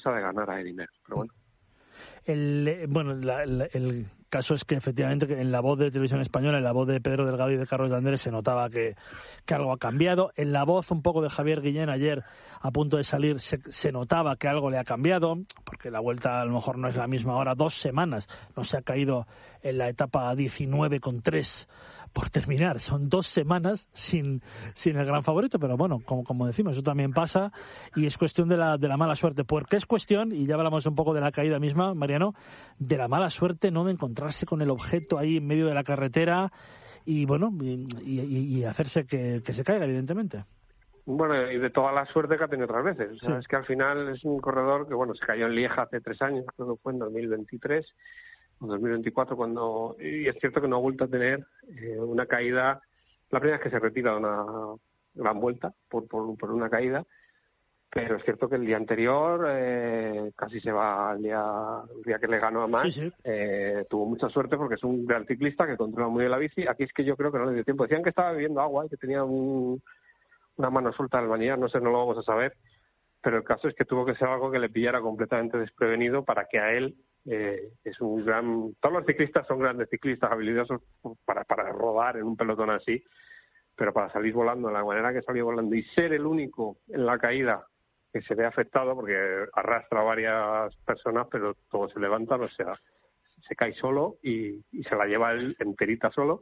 excusa de ganar a Eddie Merckx, pero bueno. El caso es que efectivamente que en la voz de Televisión Española, en la voz de Pedro Delgado y de Carlos de Andrés se notaba que algo ha cambiado. En la voz un poco de Javier Guillén ayer a punto de salir se notaba que algo le ha cambiado, porque la vuelta a lo mejor no es la misma ahora, 2 semanas, no se ha caído en la etapa 19,3 por terminar, son 2 semanas sin el gran favorito, pero bueno, como decimos, eso también pasa y es cuestión de la mala suerte, porque es cuestión, y ya hablamos un poco de la caída misma, Mariano, de la mala suerte, no de encontrarse con el objeto ahí en medio de la carretera y bueno, y hacerse que se caiga, evidentemente. Bueno, y de toda la suerte que ha tenido otras veces. O sea, sí. Es que al final es un corredor que, bueno, se cayó en Lieja hace 3 años, creo que fue en 2023 o 2024, y es cierto que no ha vuelto a tener una caída. La primera vez que se retira de una gran vuelta por una caída, pero es cierto que el día anterior casi se va el día que le ganó a Max. Sí. Tuvo mucha suerte porque es un gran ciclista que controla muy bien la bici. Aquí es que yo creo que no le dio tiempo. Decían que estaba bebiendo agua y que tenía una mano suelta al manillar, no sé, no lo vamos a saber, pero el caso es que tuvo que ser algo que le pillara completamente desprevenido para que a él es un gran... Todos los ciclistas son grandes ciclistas, habilidosos para rodar en un pelotón así, pero para salir volando de la manera que salió volando y ser el único en la caída que se ve afectado, porque arrastra a varias personas, pero todo se levanta, o sea, se cae solo y se la lleva él enterita solo.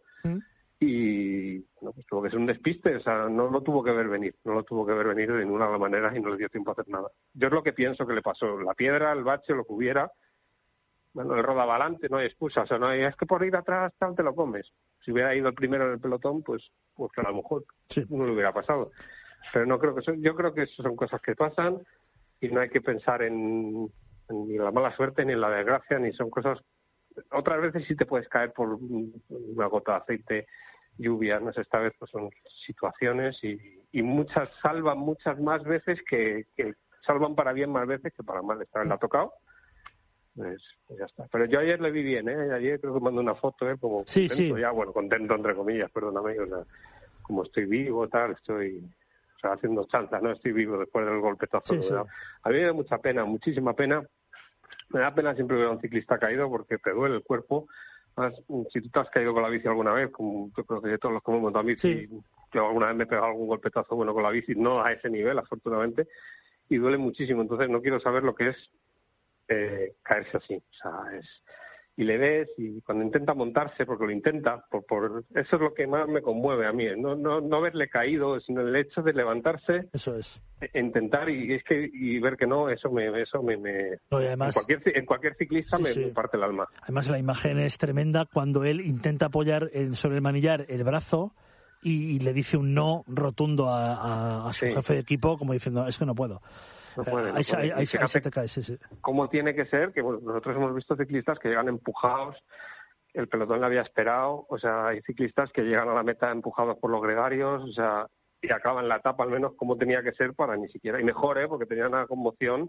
Y no, pues tuvo que ser un despiste, o sea, no lo tuvo que ver venir de ninguna manera y no le dio tiempo a hacer nada. Yo es lo que pienso que le pasó, la piedra, el bache, lo que hubiera, bueno, él rodaba adelante, no hay excusa, o sea, no hay, es que por ir atrás tal te lo comes. Si hubiera ido el primero en el pelotón, pues que a lo mejor no le hubiera pasado. Pero no creo que yo creo que eso son cosas que pasan y no hay que pensar en ni la mala suerte ni en la desgracia, ni son cosas. Otras veces sí te puedes caer por una gota de aceite, lluvia, no sé, esta vez pues son situaciones y muchas salvan muchas más veces que salvan para bien más veces que para mal. Esta vez la ha tocado, pues ya está. Pero yo ayer le vi bien, ayer creo que mandó una foto, como contento, ya, bueno, contento entre comillas, perdóname, o sea, como estoy vivo, tal, estoy... O sea, haciendo chanzas, ¿no? Estoy vivo después del golpetazo. A mí me da mucha pena, muchísima pena. Me da pena siempre ver a un ciclista caído porque te duele el cuerpo. Además, si tú te has caído con la bici alguna vez, como yo creo que todos los que hemos montado bici, yo alguna vez me he pegado algún golpetazo bueno con la bici, no a ese nivel, afortunadamente, y duele muchísimo. Entonces no quiero saber lo que es caerse así. O sea, y le ves y cuando intenta montarse, porque lo intenta, eso es lo que más me conmueve a mí, no verle caído, sino el hecho de levantarse, eso es, intentar y ver que no, eso me no, y además, en cualquier ciclista me parte el alma. Además la imagen es tremenda cuando él intenta apoyar sobre el manillar el brazo y le dice un no rotundo a su jefe de equipo, como diciendo, es que no puedo. No puede. Ahí se te cae, sí. ¿Cómo tiene que ser? Que bueno, nosotros hemos visto ciclistas que llegan empujados, el pelotón le había esperado, o sea, hay ciclistas que llegan a la meta empujados por los gregarios, o sea, y acaban la etapa al menos como tenía que ser para ni siquiera, y mejor, porque tenía una conmoción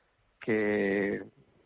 que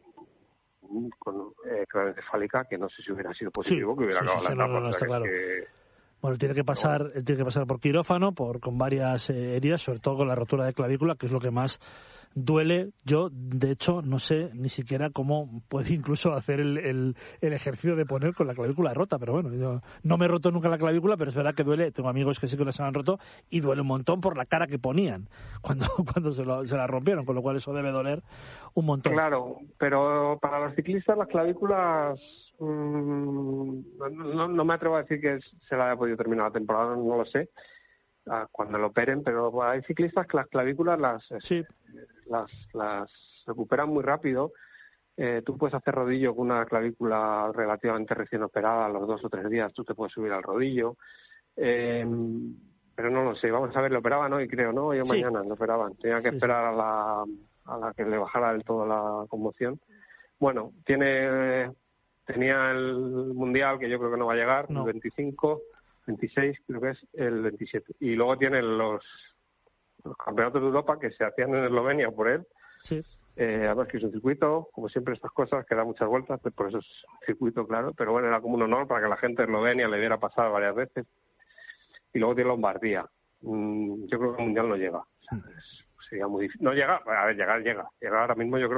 con craneoencefálica que no sé si hubiera sido positivo, que hubiera acabado la etapa. No, está claro. Bueno, tiene que pasar por quirófano, con varias heridas, sobre todo con la rotura de clavícula, que es lo que más duele. Yo, de hecho, no sé ni siquiera cómo puede incluso hacer el ejercicio de poner con la clavícula rota, pero bueno, yo no me he roto nunca la clavícula, pero es verdad que duele. Tengo amigos que sí que las han roto y duele un montón por la cara que ponían cuando se la rompieron, con lo cual eso debe doler un montón. Claro, pero para los ciclistas las clavículas... no me atrevo a decir que se la haya podido terminar la temporada, no lo sé, cuando lo operen, pero hay ciclistas que las clavículas las recuperan muy rápido. Tú puedes hacer rodillo con una clavícula relativamente recién operada, a los 2 o 3 días tú te puedes subir al rodillo, pero no lo sé, vamos a ver, lo operaban hoy creo, ¿no? Hoy o mañana lo operaban, tenía que esperar a la que le bajara del todo la conmoción. Bueno, tenía el Mundial, que yo creo que no va a llegar, el 25, 26, creo que es el 27. Y luego tiene los campeonatos de Europa que se hacían en Eslovenia por él. Además que es un circuito, como siempre estas cosas, que da muchas vueltas, por eso es un circuito, claro. Pero bueno, era como un honor para que la gente de Eslovenia le diera pasar varias veces. Y luego tiene Lombardía. Yo creo que el Mundial no llega. O sea, sería muy difícil. No llega, a ver, llegar llega. Llegar ahora mismo yo creo